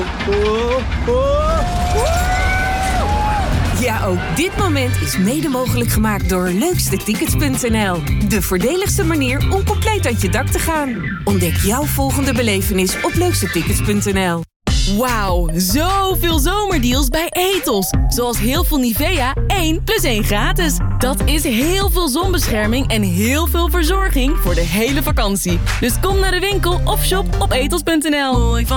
Ja, ook dit moment is mede mogelijk gemaakt door leukstetickets.nl. De voordeligste manier om compleet uit je dak te gaan. Ontdek jouw volgende belevenis op leukstetickets.nl. Wauw, zoveel zomerdeals bij Ethos. Zoals heel veel Nivea 1 + 1 gratis. Dat is heel veel zonbescherming en heel veel verzorging voor de hele vakantie. Dus kom naar de winkel of shop op ethos.nl.